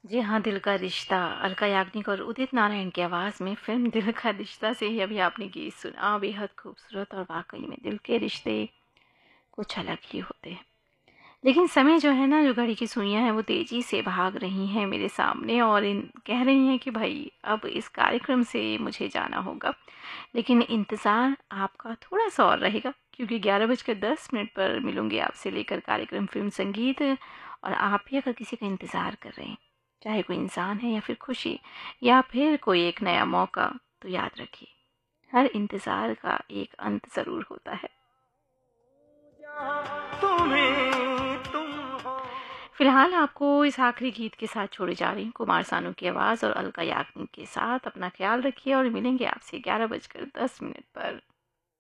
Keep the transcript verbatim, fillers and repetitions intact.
जी हाँ, दिल का रिश्ता अलका याग्निक और उदित नारायण की आवाज़ में फ़िल्म दिल का रिश्ता से ही अभी आपने गीत सुना। बेहद खूबसूरत और वाक़ई में दिल के रिश्ते कुछ अलग ही होते हैं। लेकिन समय जो है ना, जो घड़ी की सुइयाँ हैं वो तेज़ी से भाग रही हैं मेरे सामने और इन कह रही हैं कि भई अब इस कार्यक्रम से मुझे जाना होगा। लेकिन इंतज़ार आपका थोड़ा-सा और रहेगा, क्योंकि ग्यारह बजकर दस मिनट पर मिलूँगी आपसे लेकर कार्यक्रम फ़िल्म संगीत। और आप भी अगर किसी का इंतज़ार कर रहे हैं, चाहे कोई इंसान है या फिर खुशी या फिर कोई एक नया मौका, तो याद रखिए, हर इंतज़ार का एक अंत ज़रूर होता है। तुम्हें तुम हो। फिलहाल आपको इस आखिरी गीत के साथ छोड़े जा रही हूँ, कुमार सानू की आवाज़ और अलका याग्निक के साथ। अपना ख्याल रखिए और मिलेंगे आपसे ग्यारह बजकर दस मिनट पर।